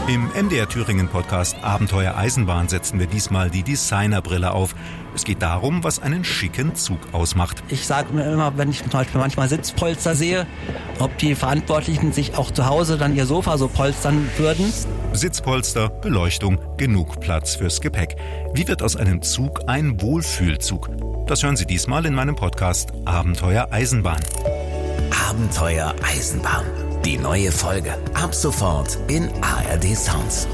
Im MDR Thüringen Podcast Abenteuer Eisenbahn setzen wir diesmal die Designerbrille auf. Es geht darum, was einen schicken Zug ausmacht. Ich sage mir immer, wenn ich zum Beispiel manchmal Sitzpolster sehe, ob die Verantwortlichen sich auch zu Hause dann ihr Sofa so polstern würden. Sitzpolster, Beleuchtung, genug Platz fürs Gepäck. Wie wird aus einem Zug ein Wohlfühlzug? Das hören Sie diesmal in meinem Podcast Abenteuer Eisenbahn. Abenteuer Eisenbahn. Die neue Folge ab sofort in ARD Sounds.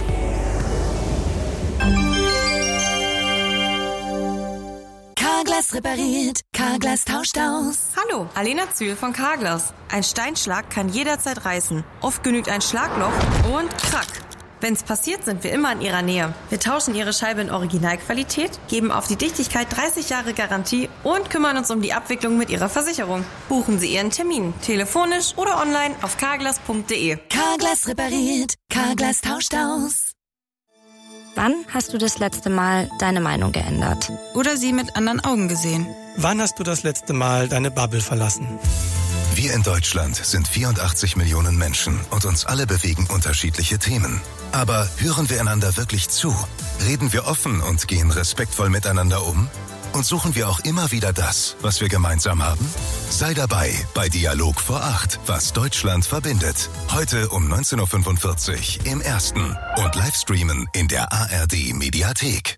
Carglass repariert, Carglass tauscht aus. Hallo, Alena Zühl von Carglass. Ein Steinschlag kann jederzeit reißen. Oft genügt ein Schlagloch und krack. Wenn's passiert, sind wir immer in Ihrer Nähe. Wir tauschen Ihre Scheibe in Originalqualität, geben auf die Dichtigkeit 30 Jahre Garantie und kümmern uns um die Abwicklung mit Ihrer Versicherung. Buchen Sie Ihren Termin, telefonisch oder online auf carglass.de. Carglass repariert, Carglass tauscht aus. Wann hast du das letzte Mal deine Meinung geändert? Oder sie mit anderen Augen gesehen? Wann hast du das letzte Mal deine Bubble verlassen? Wir in Deutschland sind 84 Millionen Menschen und uns alle bewegen unterschiedliche Themen. Aber hören wir einander wirklich zu? Reden wir offen und gehen respektvoll miteinander um? Und suchen wir auch immer wieder das, was wir gemeinsam haben? Sei dabei bei Dialog vor 8, was Deutschland verbindet. Heute um 19.45 Uhr im Ersten und Livestreamen in der ARD Mediathek.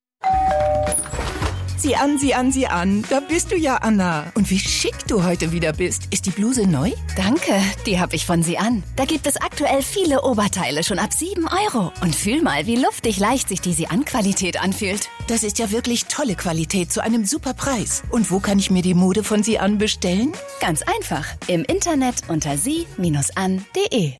Sieh an. Da bist du ja, Anna. Und wie schick du heute wieder bist. Ist die Bluse neu? Danke, die habe ich von Sie an. Da gibt es aktuell viele Oberteile schon ab 7 €. Und fühl mal, wie luftig leicht sich die Sie-an-Qualität anfühlt. Das ist ja wirklich tolle Qualität zu einem super Preis. Und wo kann ich mir die Mode von Sie an bestellen? Ganz einfach. Im Internet unter sie-an.de.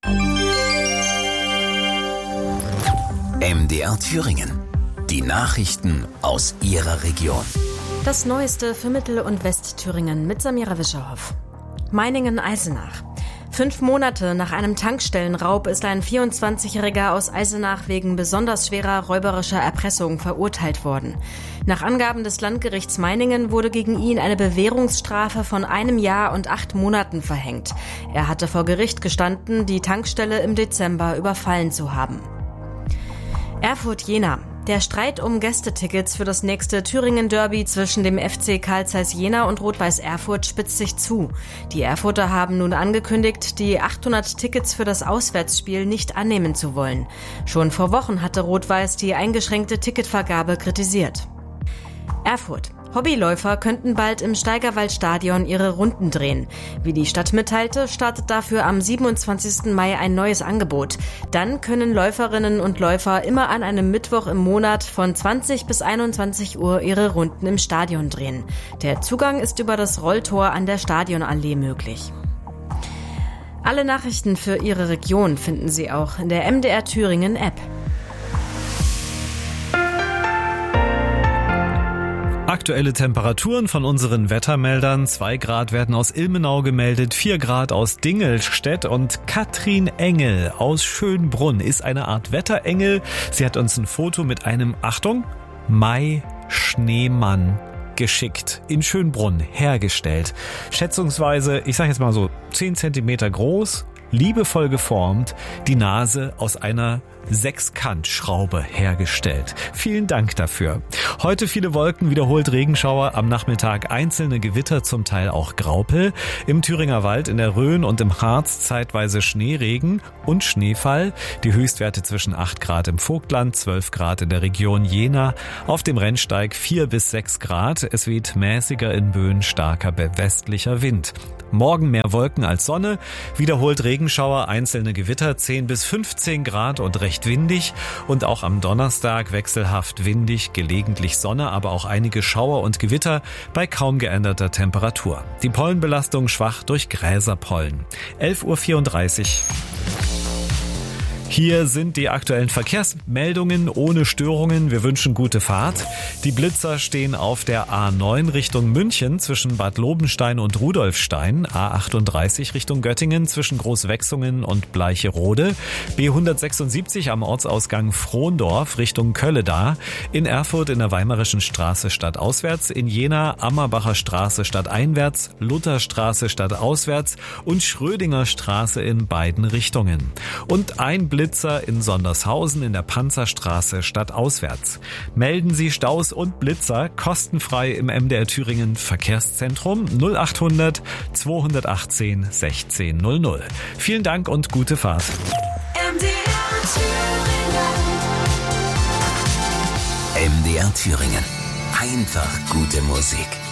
MDR Thüringen. Die Nachrichten aus Ihrer Region. Das Neueste für Mittel- und Westthüringen mit Samira Wischerhoff. Meiningen-Eisenach. 5 Monate nach einem Tankstellenraub ist ein 24-Jähriger aus Eisenach wegen besonders schwerer räuberischer Erpressung verurteilt worden. Nach Angaben des Landgerichts Meiningen wurde gegen ihn eine Bewährungsstrafe von 1 Jahr und 8 Monaten verhängt. Er hatte vor Gericht gestanden, die Tankstelle im Dezember überfallen zu haben. Erfurt-Jena. Der Streit um Gästetickets für das nächste Thüringen-Derby zwischen dem FC Carl Zeiss Jena und Rot-Weiß Erfurt spitzt sich zu. Die Erfurter haben nun angekündigt, die 800 Tickets für das Auswärtsspiel nicht annehmen zu wollen. Schon vor Wochen hatte Rot-Weiß die eingeschränkte Ticketvergabe kritisiert. Erfurt. Hobbyläufer könnten bald im Steigerwaldstadion ihre Runden drehen. Wie die Stadt mitteilte, startet dafür am 27. Mai ein neues Angebot. Dann können Läuferinnen und Läufer immer an einem Mittwoch im Monat von 20 bis 21 Uhr ihre Runden im Stadion drehen. Der Zugang ist über das Rolltor an der Stadionallee möglich. Alle Nachrichten für Ihre Region finden Sie auch in der MDR Thüringen App. Aktuelle Temperaturen von unseren Wettermeldern. 2 Grad werden aus Ilmenau gemeldet, 4 Grad aus Dingelstedt und Katrin Engel aus Schönbrunn ist eine Art Wetterengel. Sie hat uns ein Foto mit einem, Achtung, Mai-Schneemann geschickt, in Schönbrunn hergestellt. Schätzungsweise, ich sage jetzt mal so 10 Zentimeter groß, liebevoll geformt, die Nase aus einer Sechskantschraube hergestellt. Vielen Dank dafür. Heute viele Wolken, wiederholt Regenschauer, am Nachmittag einzelne Gewitter, zum Teil auch Graupel. Im Thüringer Wald, in der Rhön und im Harz zeitweise Schneeregen und Schneefall. Die Höchstwerte zwischen 8 Grad im Vogtland, 12 Grad in der Region Jena. Auf dem Rennsteig 4 bis 6 Grad. Es weht mäßiger in Böen starker westlicher Wind. Morgen mehr Wolken als Sonne, wiederholt Regenschauer, einzelne Gewitter, 10 bis 15 Grad und recht windig. Und auch am Donnerstag wechselhaft windig, gelegentlich Sonne, aber auch einige Schauer und Gewitter bei kaum geänderter Temperatur. Die Pollenbelastung schwach durch Gräserpollen. 11.34 Uhr. Hier sind die aktuellen Verkehrsmeldungen ohne Störungen. Wir wünschen gute Fahrt. Die Blitzer stehen auf der A9 Richtung München zwischen Bad Lobenstein und Rudolfstein. A38 Richtung Göttingen zwischen Großwechsungen und Bleicherode. B176 am Ortsausgang Frohndorf Richtung Kölledar. In Erfurt in der Weimarischen Straße stadtauswärts. In Jena Ammerbacher Straße stadteinwärts. Lutherstraße stadtauswärts und Schrödinger Straße in beiden Richtungen. Und ein Blitzer in Sondershausen in der Panzerstraße stadtauswärts. Melden Sie Staus und Blitzer kostenfrei im MDR Thüringen Verkehrszentrum 0800 218 1600. Vielen Dank und gute Fahrt. MDR Thüringen. Einfach gute Musik.